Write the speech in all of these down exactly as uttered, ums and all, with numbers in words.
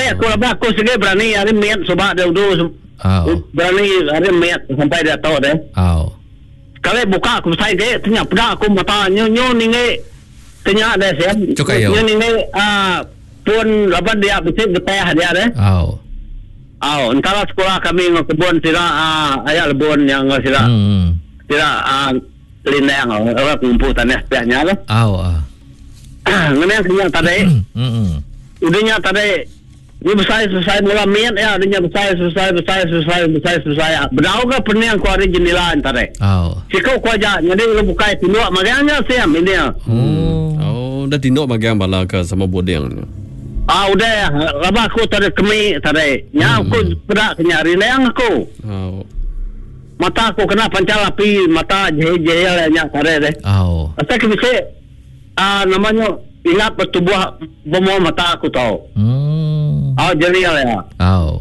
Tarik aku labah aku segi berani hari miat sebab dia udah Oh. berani hari miat sampai dia tahu deh. Oh. Kalau buka aku saya ke tanya pada aku mata nyo nyo ninge tanya deh siap. Cukai yo. Nyo ninge ah pun labah dia bisa getah dia deh. Oh. Oh, antara sekolah kami ngekebun sila ah ayat lebon yang sila Hmm. sila ah lindang orang kumpul tanah pihaknya lah. Oh. Ah. Ngenang kenyang tadi. Hmm. Udahnya tadi ni besar selesai mula miat ya, udahnya besar selesai besar selesai besar selesai. Berau ke pernah yang kuari jendela tadi. Oh. Sikau kuaja, jadi lu buka itu luak makanya siam ini. Oh. Oh, dah tinok bagian bala ke sama bodeng. Ah udah ya, laba aku tadi kemi tadi. Nya aku berak kenyari leang aku. Oh. Mata aku kena pancal api, mata jehel-jehel nya tadi deh. Oh. Asal bisa ah namanya ingat pertubuh bemo mata aku tahu. Hmm. Oh jadi ya. Oh.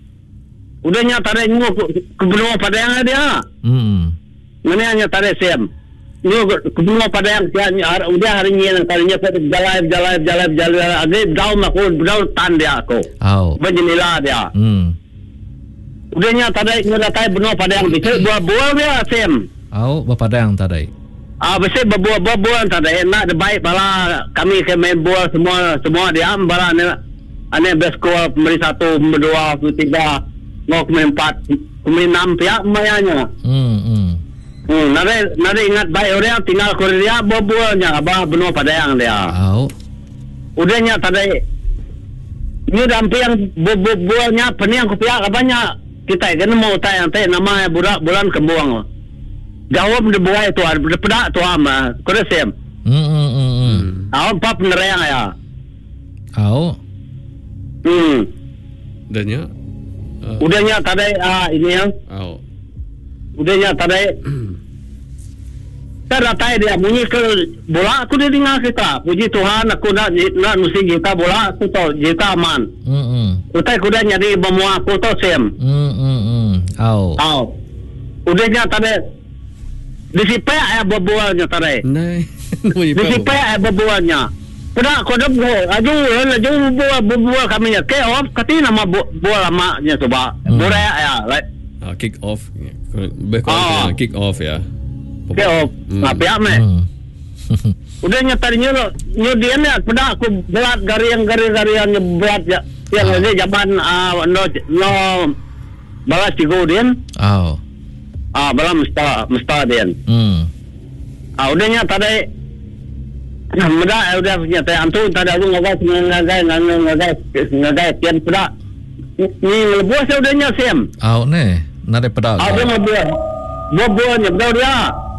Udahnya tadi nyu kebenua pada yang dia. Hmm. Mana hanya tadi siam. Nyu kebenua pada yang dia udah hari ini yang tadinya jalan jalan jalan jalan ada daun aku daun tan dia aku. Oh. Berjenila dia. Hmm. Udahnya tadi nyu datang benua pada yang bisa buah-buah dia siam. Oh, berpadang tadi. Ah, bisa berbual-bual tadi. Nak baik bala kami ke main bola semua semua dia bala ni ane best score pemberi satu, pemberi dua, pemberi tiga, mau pemberi empat, pemberi enam pihak mayanya. Hmm. Hmm. Hmm, nade nade ingat baik orang tinggal Korea berbualnya abah benua padang dia. Oh. Udahnya tadi. Ni dampi yang berbualnya peniang ke pihak abahnya kita kan mau tayang teh nama budak bulan kembuang. Jawab de buai tu ada pedak tu ama. Kau sem. Hmm. Hmm. Hmm. Awak pap nerang ya. Oh. Hmm. Danya. Uh, Udahnya tadi ah ini yang. oh. Udahnya tadi. Saya datang dia bunyi ke bola aku dia dengar kita. Puji Tuhan aku nak nak nusi kita bola aku tahu kita aman. Hmm. Hmm. Utai aku dah nyari bemua aku tahu sem. Hmm. Hmm. Hmm. Oh. Oh. Udahnya tadi. Disipai ayah berbualnya tadi. Nai. Disipai ayah berbualnya. Pada kau dah buat. Aju, aju berbual berbual kami nya. Ke off, kati nama bual amaknya coba. Boleh ya, right? Ah, kick off. Betul. Ah. Kick off ya. Ke off. Tapi apa? Hmm. Udah nyatarinya lo, nyu dia ni. Pada aku belat gari yang gari gari yang belat ya. Yang ini jaban ah no no balas tiga dia. Oh. Ah bala mesta mesta dia. Hmm. Ah udahnya tadi. Muda udah punya teh antu tadi aku ngagai ngagai ngagai ngagai ngagai pian pada ni lebuah saya udahnya sem. Oh ne, nade pedak. Ah dia lebuah. Lebuahnya bedau dia.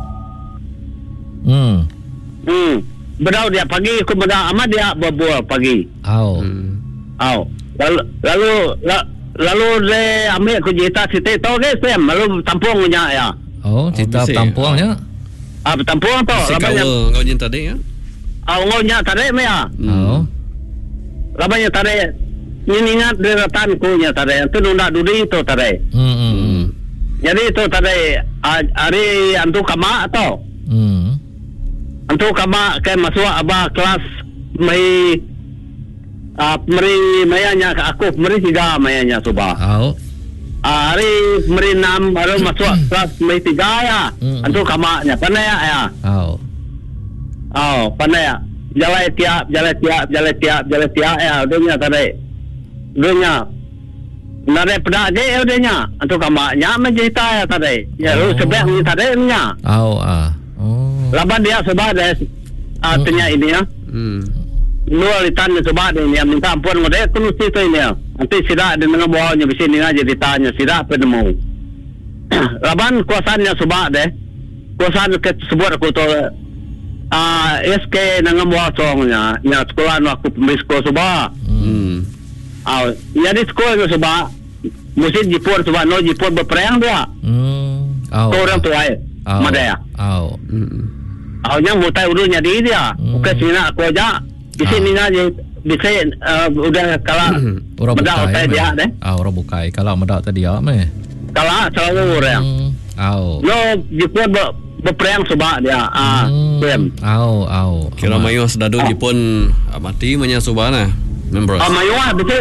Hmm. Hmm. Bedau dia pagi aku bedau amat dia berbuah pagi. Oh. Hmm. Oh. Lalu lalu lalu dia ambil aku cerita cerita tahu ke sem lalu tampung punya ya. Oh, cerita bisa, tampuangnya. Ah tampung apa? Si kau kau jin tadi ya. Ah ngonya tadi me ya. Oh. Labanya tadi ini ingat deratan kunya tadi itu nunda dudi itu tadi. Hmm. Hmm. Jadi itu tadi hari antu kama atau Hmm. antu kama ke masuk abah kelas mai ah meri mayanya aku meri tiga mayanya coba. Oh. Hari meri enam baru masuk kelas mai tiga ya. Hmm. Antu kama nya pandai ya. Oh. Oh pandai ya. Jalan tiap jalan tiap jalan tiap jalan tiap ya udahnya tadi. Udahnya nare pedak je udahnya. Antu kama nya mencerita ya tadi. Ya lu sebab ni tadi nya. Oh. Ah. Oh. Laban dia sebab dia ah tanya ini ya. Hmm. Lu alitan sebab dia ni minta ampun ngode tu mesti tu ini ya. Nanti sidak dengan bawahnya di sini aja ditanya sidak apa nemu. Laban kuasanya sebab deh. Kuasaan ke sebut aku tu ah S K dengan bawah songnya. Ya sekolah aku pembeli sekolah sebab. Hmm. Ah jadi sekolah sebab musim Jepun sebab no Jepun berperang dia. Hmm. Oh. Tu orang tua eh. Oh. Madaya. Oh. Hmm. Awaknya mutai urunya di dia. Hmm. Bukan sini aku aja. Di sini aja. Bisa uh, udah kalah. Orang Medak bukai utai dia deh. Ah, orang bukai. Kalau medak tadi ya meh. Kalah selalu orang. Hmm. Oh. No, Jepun ber, berperang sebab dia. Ah, Hmm. hmm. Oh, oh. Kira mayu sedadu Jepun mati menyasubana. Membros. Ah, mayuah betul.